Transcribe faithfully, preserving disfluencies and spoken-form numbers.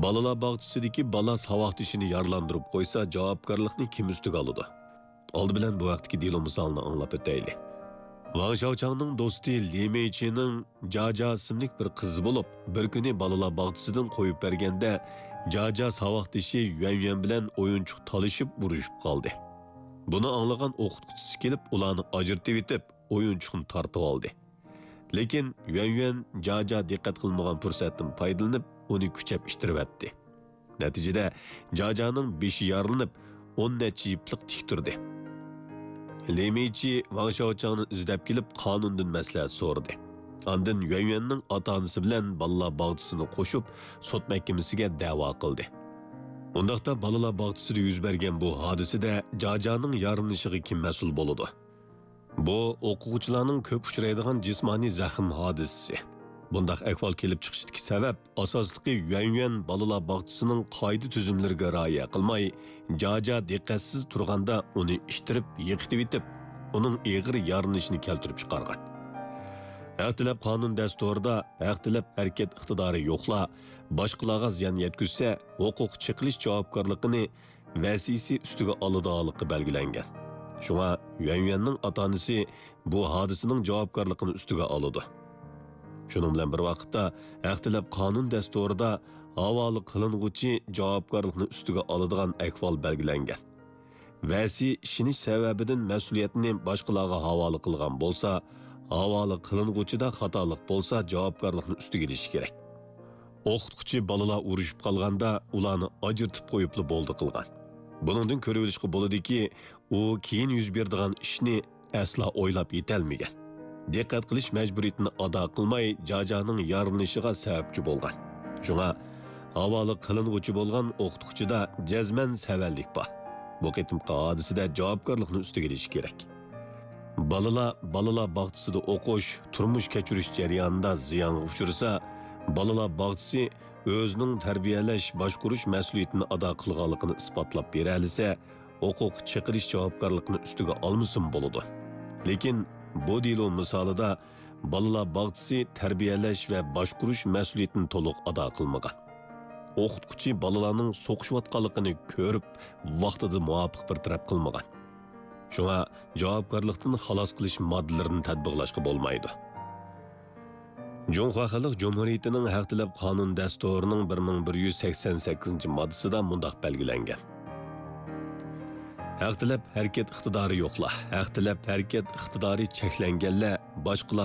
Balalar bağçısidagi bala savoqdishini yarlandırıp qo'ysa, javobgarlikni kim ustiga oladi? Oldi bilan bu vaqtdagi delo misolini anglab o'taylik. Wang Shaochangning do'sti Li Meichining Jaja ismli bir qizi bo'lib, bir kuni balalar bağçısidan qo'yib berganda, Jaja savoqdishi Yuan Yuan bilan o'yinchoq talishib urushib qoldi. Buni anglagan o'qituvchisi kelib, ularni ajratib etib, o'yinchoqni tortib oldi. Lekin Yuan Yuan Jaja diqqat qilmagan fursatdan foydalanib, uni kuchab ishtirvatdi. Natijada Jajaning beshi yorilinib, o'n necha yiplik tik turdi. Li Meichi Wang Shaochangni izlab kelib, qonundan maslahat so'radi. Ondan Yuan Yuanning ota-onasi bilan balalar bağçısini qo'shib, sud mahkamasiga da'vo qildi. Undaqda balalar bağçısida yuz bergan bu hodisada Jajaning yorinishiga kim mas'ul bo'ladi? Bu o'quvchilarning ko'p uchraydigan jismoniy zaxm hodisasi. Bundaq ahvol kelib chiqishdagi sabab asosligi Yuan Yuan balalar bağçısının qoida tuzumlariga rioya qilmay, Jaja diqqatsiz turganda uni ishtirib, yiqitib etib, uning eg'ir yorinishini keltirib chiqargan. Haqtilab qonun dasturida haqtilab harakat iqtidori yo'qla, boshqalarga ziyon yetkazsa, huquq chiqilish javobgarligini vasisi ustiga oladiganligi belgilangan. Shunga Yuan Yuanning ota-onasi bu hodisaning javobgarligini ustiga oladi. Şunun bilan bir vaqtda haqtilab qonun dasturida havoli qilinguvchi javobgarlikni ustiga oladigan ahvol belgilangan. Vasi ishinish sababidan mas'uliyatni boshqalarga havoli qilgan bo'lsa, havoli qilinguvchida xatolik bo'lsa, javobgarlikni ustiga olish kerak. O'qituvchi balalar urushib qolganda ularni ajratib qo'yibli bo'ldi qilgan. Buningdan ko'rib olishga bo'ladiki, u keyin yuz beradigan ishni asla o'ylab yetolmagan. Diqqat qilish majburiyatini ado qilmay, Jajaning yorinishiga sababchi bo'lgan. Shunga havoli qilinguvchi bo'lgan o'qituvchida jazman savallik bor. Bu qitimqi hodisada javobgarlikni ustiga olish kerak. Balalar balalar bağçısida o'qish, turmush kechirish jarayonida ziyonga uchrasa, balalar bağçısı o'zining tarbiyalash, boshqarish mas'uliyatini ado qilganligini isbotlab bera olsa, huquq chiqarish javobgarlikni ustiga olmasin bo'ladi. Lekin bu delo misolida balalar bağçısı tarbiyalash va boshqarish mas'uliyatini to'liq ado qilmagan. O'qituvchi balalarning so'qishayotganligini ko'rib, vaqtida muvofiq bir taraf qilmagan. Shunga javobgarlikdan xalos qilish moddalarini tatbiqlashga bo'lmaydi. Jonghua Xalq Jumhuriyatining haqtilab qonun dasturining bir ming bir yuz sakson sakkizinchi moddasida mundaq belgilangan. Haqtilab harakat iqtidori yo'qlar, haqtilab harakat iqtidori cheklanganlar boshqalar